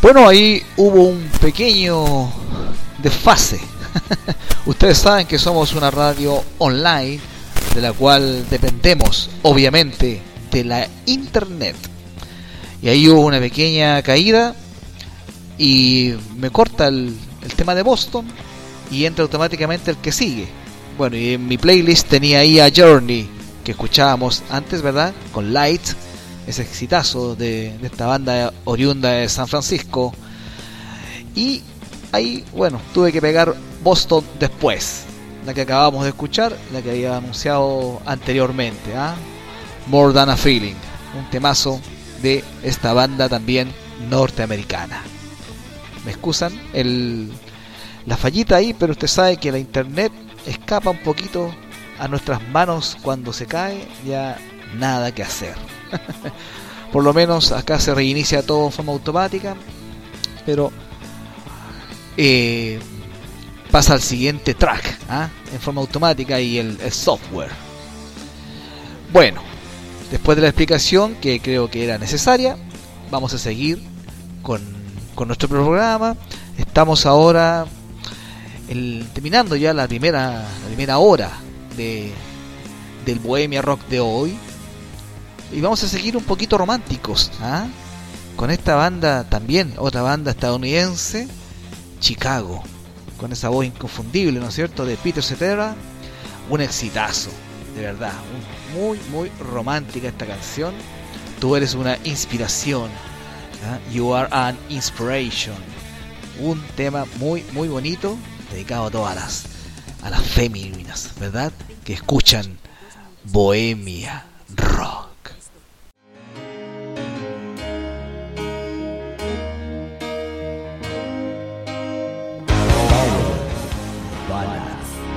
Bueno, ahí hubo un pequeño desfase. Ustedes saben que somos una radio online de la cual dependemos, obviamente, de la internet. Y ahí hubo una pequeña caída y me corta el tema de Boston y entra automáticamente el que sigue. Bueno, y en mi playlist tenía ahí a Journey, que escuchábamos antes, ¿verdad? Con Light, ese exitazo de esta banda oriunda de San Francisco. Y ahí, bueno, tuve que pegar Boston después, la que acabamos de escuchar, la que había anunciado anteriormente, ¿eh? More Than a Feeling, un temazo de esta banda también norteamericana. Me excusan la fallita ahí, pero usted sabe que la internet escapa un poquito a nuestras manos cuando se cae, ya nada que hacer. Por lo menos acá se reinicia todo en forma automática, pero pasa al siguiente track, ¿eh? En forma automática y el software. Bueno, después de la explicación que creo que era necesaria, vamos a seguir con nuestro programa. Estamos ahora terminando ya la primera hora del Bohemia Rock de hoy. Y vamos a seguir un poquito románticos, ¿eh? Con esta banda también, otra banda estadounidense, Chicago, con esa voz inconfundible, ¿no es cierto?, de Peter Cetera. Un exitazo, de verdad, muy muy romántica esta canción. Tú eres una inspiración, ¿eh? You are an inspiration. Un tema muy muy bonito, dedicado a todas a las femeninas, ¿verdad?, que escuchan Bohemia Rock. Banana.